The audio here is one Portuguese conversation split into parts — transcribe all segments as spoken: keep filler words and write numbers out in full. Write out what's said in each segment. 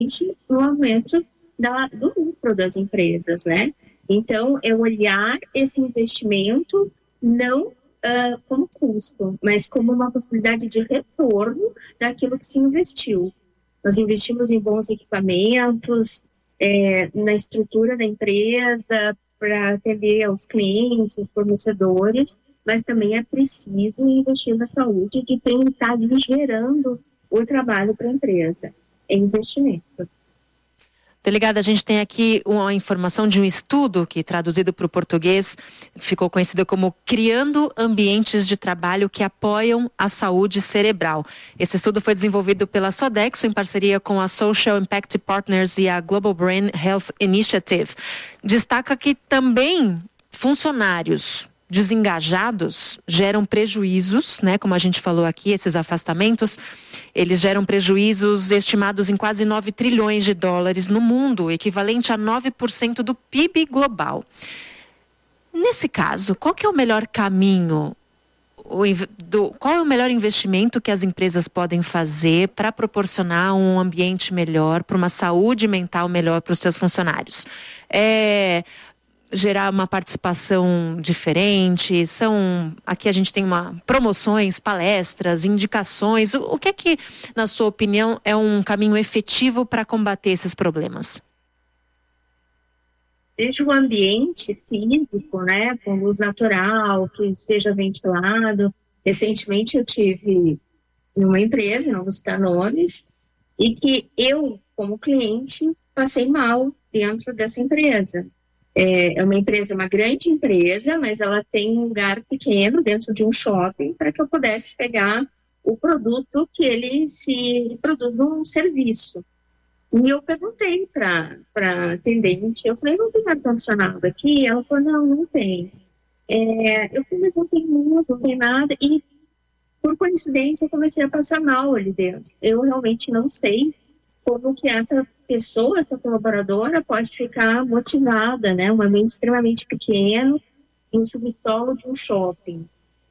no aumento da, do lucro das empresas, né? Então, é olhar esse investimento não uh, como custo, mas como uma possibilidade de retorno daquilo que se investiu. Nós investimos em bons equipamentos, é, na estrutura da empresa, para atender aos clientes, os fornecedores, mas também é preciso investir na saúde, que tem que estar ali gerando o trabalho para a empresa. É investimento. Delegada, a gente tem aqui uma informação de um estudo que, traduzido para o português, ficou conhecido como Criando Ambientes de Trabalho que Apoiam a Saúde Cerebral. Esse estudo foi desenvolvido pela Sodexo em parceria com a Social Impact Partners e a Global Brain Health Initiative. Destaca que também funcionários desengajados geram prejuízos, né? Como a gente falou aqui, esses afastamentos, eles geram prejuízos estimados em quase nove trilhões de dólares no mundo, equivalente a nove por cento do P I B global. Nesse caso, qual que é o melhor caminho, o, do, qual é o melhor investimento que as empresas podem fazer para proporcionar um ambiente melhor, para uma saúde mental melhor para os seus funcionários? É... gerar uma participação diferente, são, aqui a gente tem uma, promoções, palestras, indicações, o, o que é que, na sua opinião, é um caminho efetivo para combater esses problemas? Desde o ambiente físico, né, com luz natural, que seja ventilado. Recentemente eu tive numa empresa, não vou citar nomes, e que eu, como cliente, passei mal dentro dessa empresa. É uma empresa, uma grande empresa, mas ela tem um lugar pequeno dentro de um shopping para que eu pudesse pegar o produto que ele se produz num serviço. E eu perguntei para a atendente, eu falei, não tem ar-condicionado aqui? Ela falou, não, não tem. É, eu falei, mas não tem luz, não tem nada. E, por coincidência, eu comecei a passar mal ali dentro. Eu realmente não sei como que essa pessoa, essa colaboradora pode ficar motivada, né? Um ambiente extremamente pequeno, em um subsolo de um shopping.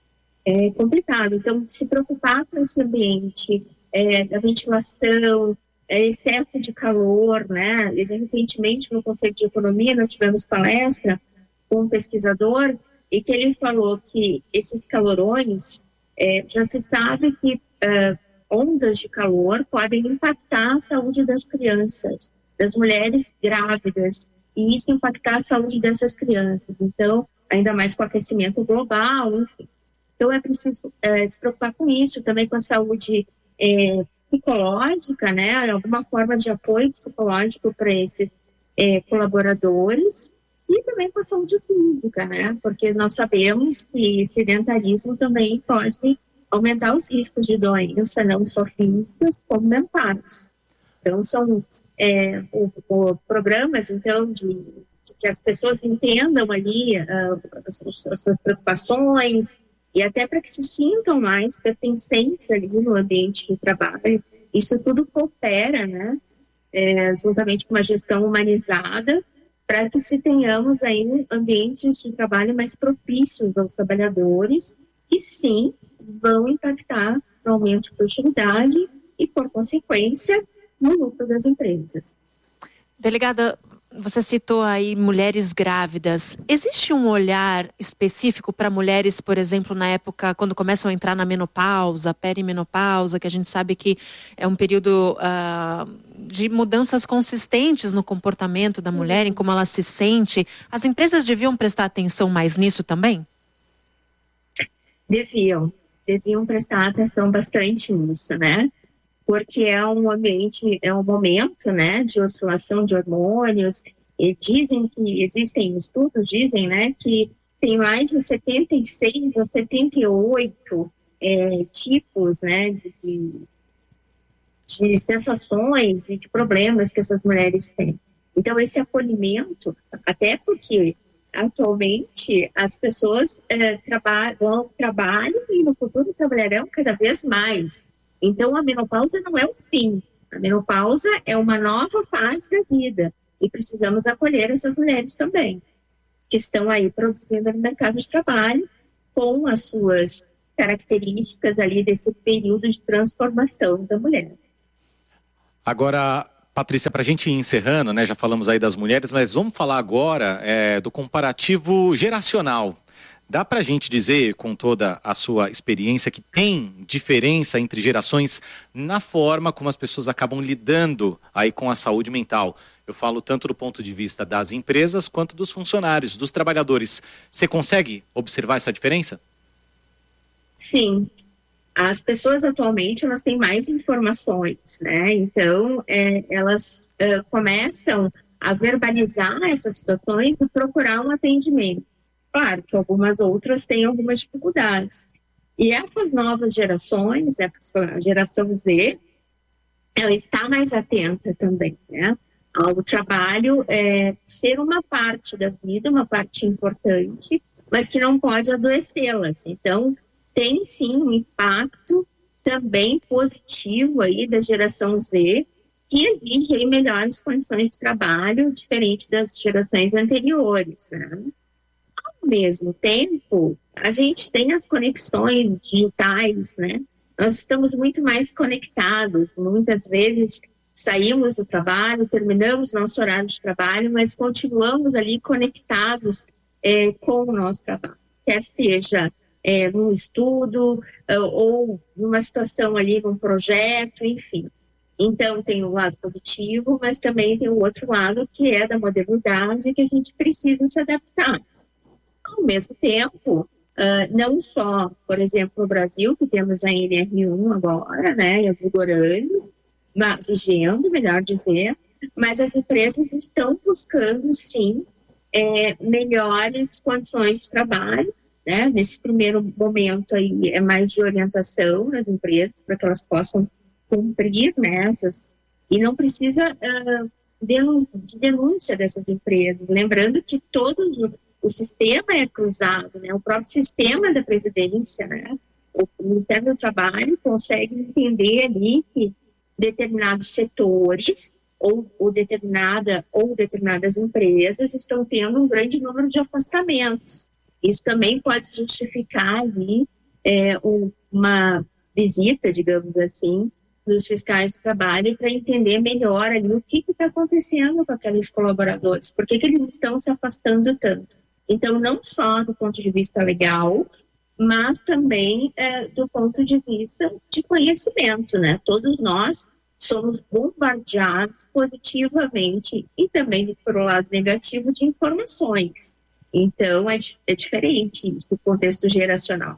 É complicado. Então, se preocupar com esse ambiente, é, da ventilação, é, excesso de calor, né? Recentemente, no Conselho de Economia, nós tivemos palestra com um pesquisador e que ele falou que esses calorões, é, já se sabe que uh, ondas de calor podem impactar a saúde das crianças, das mulheres grávidas, e isso impactar a saúde dessas crianças. Então, ainda mais com o aquecimento global, enfim. Então, é preciso é, se preocupar com isso, também com a saúde é, psicológica, né? Alguma forma de apoio psicológico para esses é, colaboradores, e também com a saúde física, né? Porque nós sabemos que sedentarismo também pode aumentar os riscos de doença, não só físicas, como mentais. Então, são é, o, o, programas, então, de, de que as pessoas entendam ali uh, as, as suas preocupações, e até para que se sintam mais pertencentes ali no ambiente de trabalho. Isso tudo coopera, né, é, juntamente com uma gestão humanizada, para que se tenhamos aí ambientes de trabalho mais propícios aos trabalhadores, e sim, vão impactar no aumento de produtividade e, por consequência, no lucro das empresas. Delegada, você citou aí mulheres grávidas. Existe um olhar específico para mulheres, por exemplo, na época quando começam a entrar na menopausa, perimenopausa, que a gente sabe que é um período uh, de mudanças consistentes no comportamento da mulher, em como ela se sente. As empresas deviam prestar atenção mais nisso também? Deviam. deviam prestar atenção bastante nisso, né? Porque é um ambiente, é um momento, né, de oscilação de hormônios, e dizem que, existem estudos, dizem, né, que tem mais de setenta e seis ou setenta e oito é, tipos, né, de, de sensações e de problemas que essas mulheres têm. Então, esse acolhimento, até porque atualmente as pessoas é, traba- vão trabalham e no futuro trabalharão cada vez mais. Então, a menopausa não é o fim. A menopausa é uma nova fase da vida. E precisamos acolher essas mulheres também, que estão aí produzindo no mercado de trabalho com as suas características ali desse período de transformação da mulher. Agora, Patrícia, para a gente ir encerrando, né, já falamos aí das mulheres, mas vamos falar agora é, do comparativo geracional. Dá para a gente dizer, com toda a sua experiência, que tem diferença entre gerações na forma como as pessoas acabam lidando aí com a saúde mental? Eu falo tanto do ponto de vista das empresas quanto dos funcionários, dos trabalhadores. Você consegue observar essa diferença? Sim. As pessoas atualmente, elas têm mais informações, né? Então, é, elas uh, começam a verbalizar essas situações e procurar um atendimento. Claro que algumas outras têm algumas dificuldades. E essas novas gerações, a geração Z, ela está mais atenta também, né? Ao trabalho é, ser uma parte da vida, uma parte importante, mas que não pode adoecê-las. Então, tem sim um impacto também positivo aí da geração Z, que exige aí melhores condições de trabalho, diferente das gerações anteriores, né? Ao mesmo tempo, a gente tem as conexões digitais, né? Nós estamos muito mais conectados. Muitas vezes saímos do trabalho, terminamos nosso horário de trabalho, mas continuamos ali conectados é, com o nosso trabalho. Quer seja é, num estudo ou numa situação ali, num projeto, enfim. Então, tem o lado positivo, mas também tem o outro lado, que é da modernidade, que a gente precisa se adaptar. Ao mesmo tempo, uh, não só, por exemplo, no Brasil, que temos a N R um agora, né, vigorando, mas, vigendo, melhor dizer, mas as empresas estão buscando, sim, é, melhores condições de trabalho, né? Nesse primeiro momento aí é mais de orientação nas empresas, para que elas possam cumprir nessas, e não precisa uh, de denúncia dessas empresas, lembrando que todos o sistema é cruzado, né? O próprio sistema da presidência, né? O Ministério do Trabalho consegue entender ali que determinados setores ou, ou, determinada, ou determinadas empresas estão tendo um grande número de afastamentos. Isso também pode justificar ali é, uma visita, digamos assim, dos fiscais do trabalho para entender melhor ali o que está acontecendo com aqueles colaboradores, por que, que eles estão se afastando tanto. Então, não só do ponto de vista legal, mas também é, do ponto de vista de conhecimento, né? Todos nós somos bombardeados positivamente e também, por um lado negativo, de informações. Então, é, é diferente isso do contexto geracional.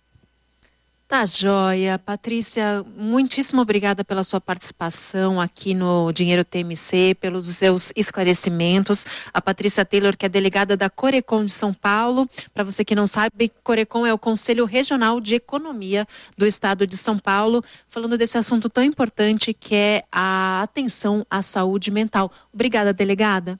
Tá joia. Patrícia, muitíssimo obrigada pela sua participação aqui no Dinheiro T M C, pelos seus esclarecimentos. A Patrícia Taylor, que é delegada da Corecon de São Paulo. Para você que não sabe, Corecon é o Conselho Regional de Economia do Estado de São Paulo, falando desse assunto tão importante que é a atenção à saúde mental. Obrigada, delegada.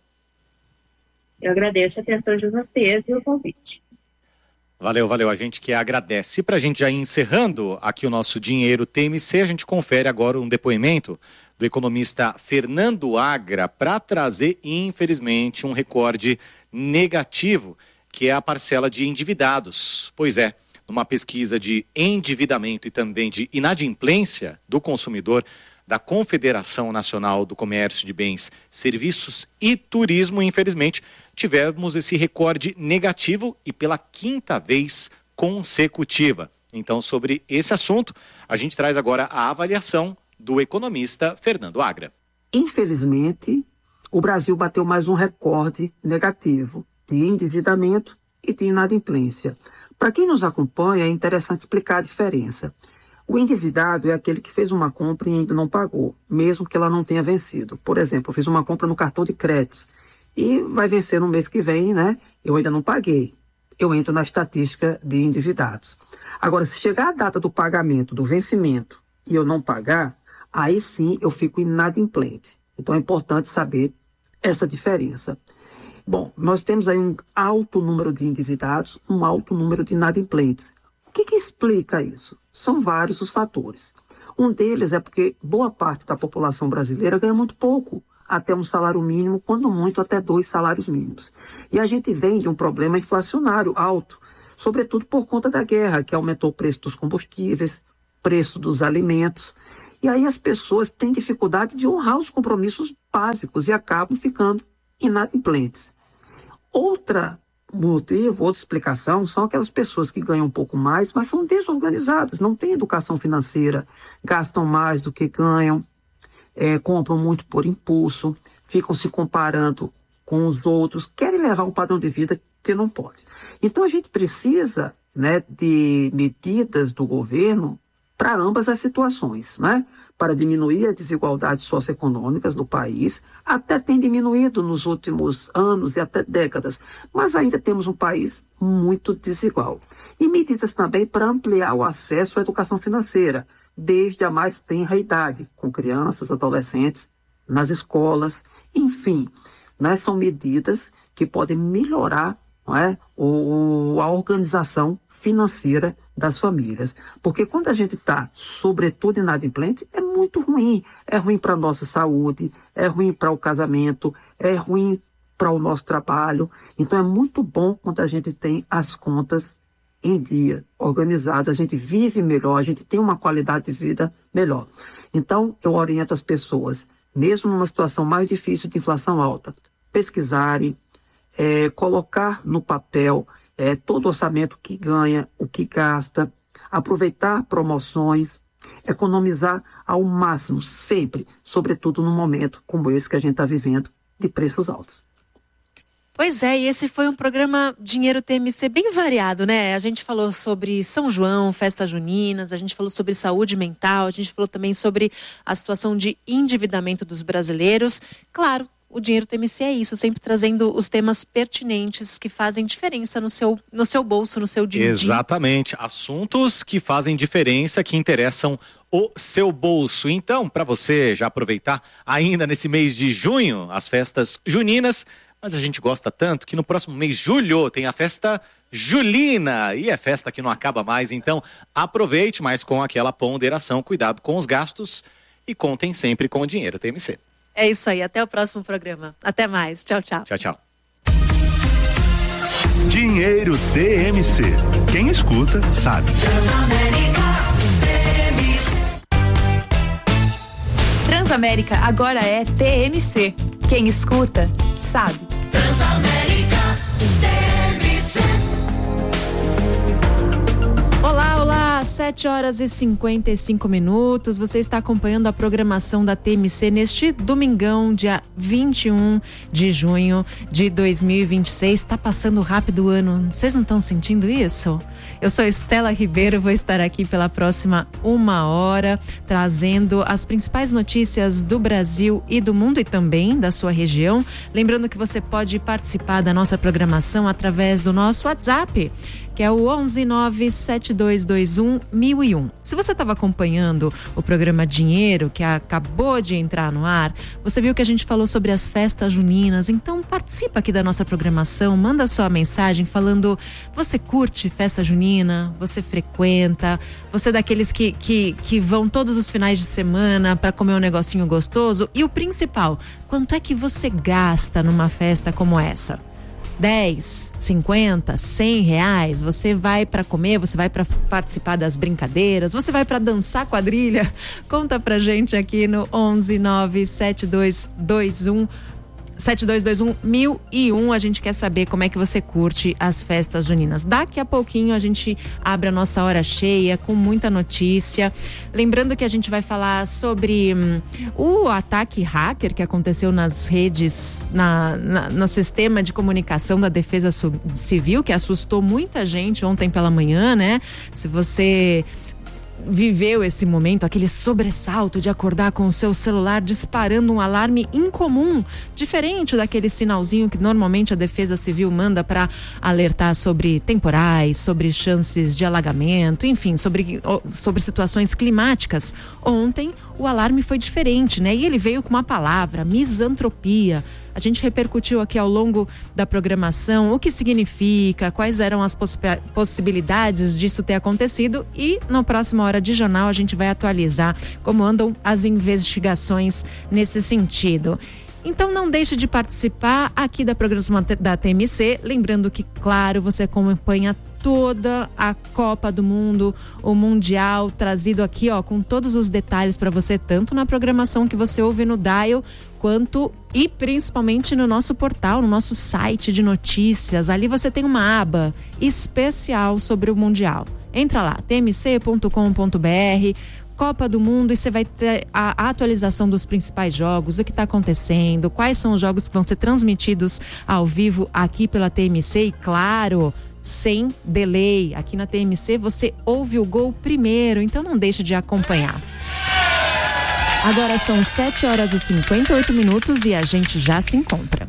Eu agradeço a atenção de vocês e o convite. Valeu, valeu. A gente que agradece. E para a gente já ir encerrando aqui o nosso Dinheiro T M C, a gente confere agora um depoimento do economista Fernando Agra para trazer, infelizmente, um recorde negativo, que é a parcela de endividados. Pois é, numa pesquisa de endividamento e também de inadimplência do consumidor da Confederação Nacional do Comércio de Bens, Serviços e Turismo, infelizmente, tivemos esse recorde negativo e pela quinta vez consecutiva. Então, sobre esse assunto, a gente traz agora a avaliação do economista Fernando Agra. Infelizmente, o Brasil bateu mais um recorde negativo de endividamento e de inadimplência. Para quem nos acompanha, é interessante explicar a diferença. O endividado é aquele que fez uma compra e ainda não pagou, mesmo que ela não tenha vencido. Por exemplo, eu fiz uma compra no cartão de crédito e vai vencer no mês que vem, né? Eu ainda não paguei. Eu entro na estatística de endividados. Agora, se chegar a data do pagamento, do vencimento, e eu não pagar, aí sim eu fico inadimplente. Então é importante saber essa diferença. Bom, nós temos aí um alto número de endividados, um alto número de inadimplentes. O que que explica isso? São vários os fatores. Um deles é porque boa parte da população brasileira ganha muito pouco, até um salário mínimo, quando muito até dois salários mínimos. E a gente vem de um problema inflacionário alto, sobretudo por conta da guerra, que aumentou o preço dos combustíveis, preço dos alimentos. E aí as pessoas têm dificuldade de honrar os compromissos básicos e acabam ficando inadimplentes. Outra motivo, outra explicação, são aquelas pessoas que ganham um pouco mais, mas são desorganizadas, não têm educação financeira, gastam mais do que ganham, é, compram muito por impulso, ficam se comparando com os outros, querem levar um padrão de vida que não pode. Então a gente precisa, né, de medidas do governo para ambas as situações, né? Para diminuir as desigualdades socioeconômicas do país, até tem diminuído nos últimos anos e até décadas, mas ainda temos um país muito desigual. E medidas também para ampliar o acesso à educação financeira, desde a mais tenra idade, com crianças, adolescentes, nas escolas, enfim, né? São medidas que podem melhorar, não é, o, a organização financeira das famílias. Porque quando a gente está, sobretudo, inadimplente, é muito ruim. É ruim para a nossa saúde, é ruim para o casamento, é ruim para o nosso trabalho. Então é muito bom quando a gente tem as contas em dia, organizadas, a gente vive melhor, a gente tem uma qualidade de vida melhor. Então eu oriento as pessoas, mesmo numa situação mais difícil de inflação alta, pesquisarem, é, colocar no papel É, todo orçamento que ganha, o que gasta, aproveitar promoções, economizar ao máximo, sempre, sobretudo num momento como esse que a gente está vivendo, de preços altos. Pois é, e esse foi um programa Dinheiro T M C bem variado, né? A gente falou sobre São João, festas juninas, a gente falou sobre saúde mental, a gente falou também sobre a situação de endividamento dos brasileiros. Claro, o Dinheiro T M C é isso, sempre trazendo os temas pertinentes que fazem diferença no seu, no seu bolso, no seu dia a dia. Exatamente, assuntos que fazem diferença, que interessam o seu bolso. Então, para você já aproveitar ainda nesse mês de junho, as festas juninas, mas a gente gosta tanto que no próximo mês, julho, tem a festa julina, e é festa que não acaba mais, então aproveite, mas com aquela ponderação, cuidado com os gastos e contem sempre com o Dinheiro T M C. É isso aí, até o próximo programa. Até mais, tchau, tchau. Tchau, tchau. Dinheiro T M C. Quem escuta, sabe. Transamérica agora é T M C. Quem escuta, sabe. Transamérica T M C. Olá, olá, sete horas e cinquenta e cinco minutos. Você está acompanhando a programação da T M C neste domingão, dia vinte e um de junho de dois mil e vinte e seis. Está passando rápido o ano. Vocês não estão sentindo isso? Eu sou Estela Ribeiro, vou estar aqui pela próxima uma hora, trazendo as principais notícias do Brasil e do mundo e também da sua região. Lembrando que você pode participar da nossa programação através do nosso WhatsApp, que é o onze nove sete dois dois um mil e um. Se você estava acompanhando o programa Dinheiro, que acabou de entrar no ar, você viu que a gente falou sobre as festas juninas. Então participa aqui da nossa programação, manda sua mensagem falando: você curte festa junina? Você frequenta? Você é daqueles que, que, que vão todos os finais de semana para comer um negocinho gostoso? E o principal, quanto é que você gasta numa festa como essa? dez, cinquenta, cem reais, você vai para comer, você vai para participar das brincadeiras, você vai para dançar quadrilha? Conta pra gente aqui no onze nove sete dois dois um sete dois dois um mil e um. A gente quer saber como é que você curte as festas juninas. Daqui a pouquinho a gente abre a nossa hora cheia com muita notícia. Lembrando que a gente vai falar sobre hum, o ataque hacker que aconteceu nas redes, na, na, no sistema de comunicação da Defesa Civil, que assustou muita gente ontem pela manhã, né? Se você viveu esse momento, aquele sobressalto de acordar com o seu celular disparando um alarme incomum, diferente daquele sinalzinho que normalmente a Defesa Civil manda para alertar sobre temporais, sobre chances de alagamento, enfim, sobre, sobre situações climáticas. Ontem o alarme foi diferente, né? E ele veio com uma palavra: misantropia. A gente repercutiu aqui ao longo da programação o que significa, quais eram as possi- possibilidades disso ter acontecido, e na próxima hora de jornal a gente vai atualizar como andam as investigações nesse sentido. Então não deixe de participar aqui da programação da T M C, lembrando que, claro, você acompanha toda a Copa do Mundo, o Mundial, trazido aqui, ó, com todos os detalhes para você, tanto na programação que você ouve no Dial, quanto e principalmente no nosso portal, no nosso site de notícias. Ali você tem uma aba especial sobre o Mundial. Entra lá, t m c ponto com ponto b r, Copa do Mundo, e você vai ter a atualização dos principais jogos, o que está acontecendo, quais são os jogos que vão ser transmitidos ao vivo aqui pela T M C, e claro, sem delay. Aqui na T M C você ouve o gol primeiro, então não deixe de acompanhar. Agora são sete horas e cinquenta e oito minutos e a gente já se encontra.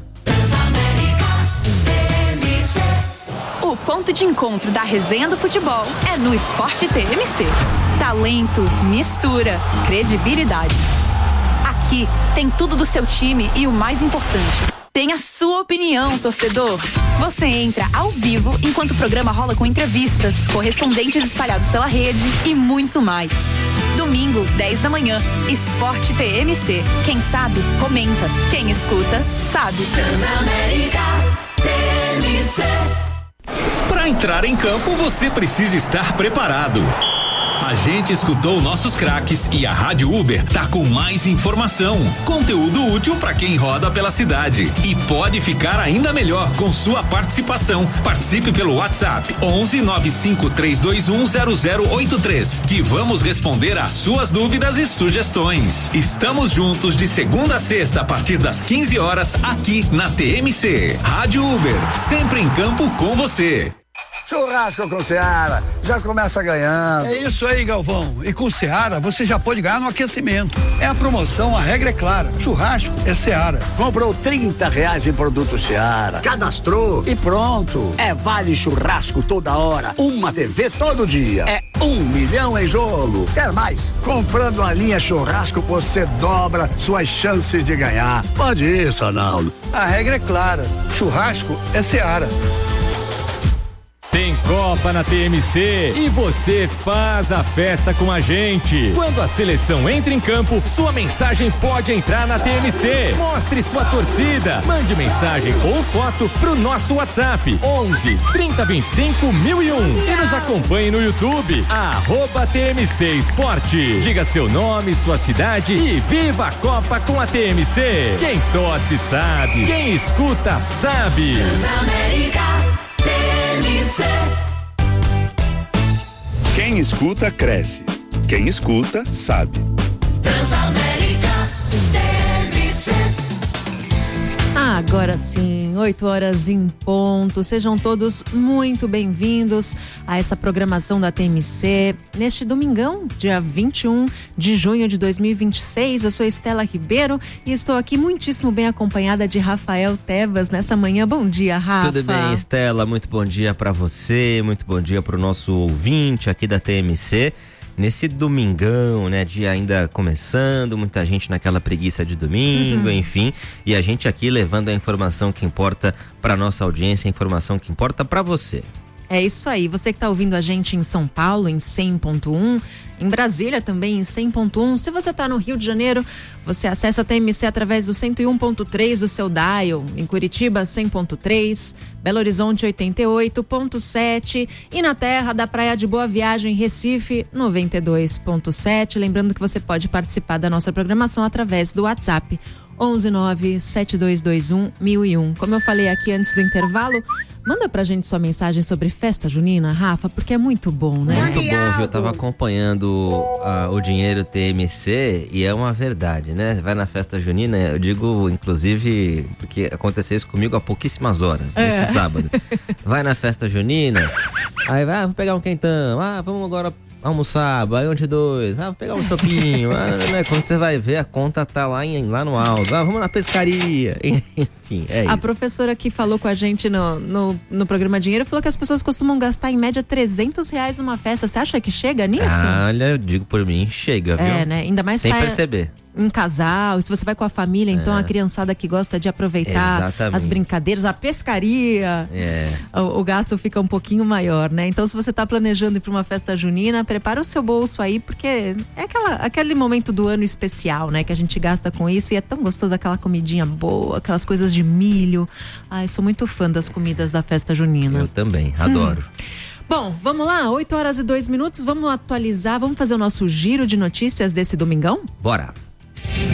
O ponto de encontro da resenha do futebol é no Esporte T M C. Talento, mistura, credibilidade. Aqui tem tudo do seu time e o mais importante, tem a sua opinião, torcedor. Você entra ao vivo enquanto o programa rola com entrevistas, correspondentes espalhados pela rede e muito mais. Domingo, dez da manhã, Esporte T M C. Quem sabe, comenta. Quem escuta, sabe. Transamérica T M C. Para entrar em campo, você precisa estar preparado. A gente escutou nossos craques e a Rádio Uber tá com mais informação, conteúdo útil para quem roda pela cidade, e pode ficar ainda melhor com sua participação. Participe pelo WhatsApp onze nove cinco três dois um zero zero oito três, que vamos responder às suas dúvidas e sugestões. Estamos juntos de segunda a sexta a partir das quinze horas aqui na T M C. Rádio Uber, sempre em campo com você. Churrasco com Seara, já começa ganhando. É isso aí, Galvão. E com Seara você já pode ganhar no aquecimento. É a promoção, a regra é clara. Churrasco é Seara. Comprou trinta reais em produto Seara, cadastrou e pronto. É vale churrasco toda hora, uma T V todo dia. É um milhão em jogo. Quer mais? Comprando a linha churrasco você dobra suas chances de ganhar. Pode ir, Sonaldo. A regra é clara. Churrasco é Seara. Tem Copa na T M C e você faz a festa com a gente. Quando a seleção entra em campo, sua mensagem pode entrar na T M C. Mostre sua torcida. Mande mensagem ou foto pro nosso WhatsApp onze, trinta, vinte e cinco, mil e um e nos acompanhe no YouTube, arroba T M C Esporte. Diga seu nome, sua cidade e viva a Copa com a T M C. Quem torce sabe, quem escuta sabe. Quem escuta, cresce. Quem escuta, sabe. Transamérica T M C. Agora sim, oito horas em ponto. Sejam todos muito bem-vindos a essa programação da T M C. Neste domingão, dia vinte e um de junho de dois mil e vinte e seis, eu sou Estela Ribeiro e estou aqui muitíssimo bem acompanhada de Rafael Tebas nessa manhã. Bom dia, Rafa. Tudo bem, Estela? Muito bom dia para você, muito bom dia para o nosso ouvinte aqui da T M C. Nesse domingão, né, dia ainda começando, muita gente naquela preguiça de domingo, uhum. enfim, e a gente aqui levando a informação que importa para nossa audiência, a informação que importa para você. É isso aí, você que está ouvindo a gente em São Paulo, em cem ponto um, em Brasília também em cem ponto um. Se você está no Rio de Janeiro, você acessa a T M C através do cento e um ponto três do seu dial. Em Curitiba, cem ponto três, Belo Horizonte, oitenta e oito ponto sete e na terra da Praia de Boa Viagem, Recife, noventa e dois ponto sete. Lembrando que você pode participar da nossa programação através do WhatsApp onze nove sete dois dois um mil e um. Como eu falei aqui antes do intervalo, manda pra gente sua mensagem sobre festa junina, Rafa, porque é muito bom, né? Muito bom, viu? Eu tava acompanhando uh, o Dinheiro T M C e é uma verdade, né? Vai na festa junina, eu digo, inclusive, porque aconteceu isso comigo há pouquíssimas horas, é. nesse sábado. Vai na festa junina, aí vai, ah, vou pegar um quentão, ah, vamos agora almoçar, baião de dois, ah, vou pegar um chopinho, ah, né? Quando você vai ver, a conta tá lá, em, lá no alto, ah, vamos na pescaria, enfim, é isso. A professora que falou com a gente no, no, no programa Dinheiro falou que as pessoas costumam gastar em média trezentos reais numa festa. Você acha que chega nisso? Ah, olha, eu digo por mim, chega, viu? É, né? Ainda mais sem pra... perceber. Em casal, se você vai com a família, então é. a criançada que gosta de aproveitar Exatamente. as brincadeiras, a pescaria, é. o, o gasto fica um pouquinho maior, né? Então, se você tá planejando ir para uma festa junina, prepara o seu bolso aí, porque é aquela, aquele momento do ano especial, né? Que a gente gasta com isso e é tão gostoso aquela comidinha boa, aquelas coisas de milho. Ai, sou muito fã das comidas da festa junina. Eu também, adoro. Hum. Bom, vamos lá, oito horas e dois minutos, vamos atualizar, vamos fazer o nosso giro de notícias desse domingão? Bora!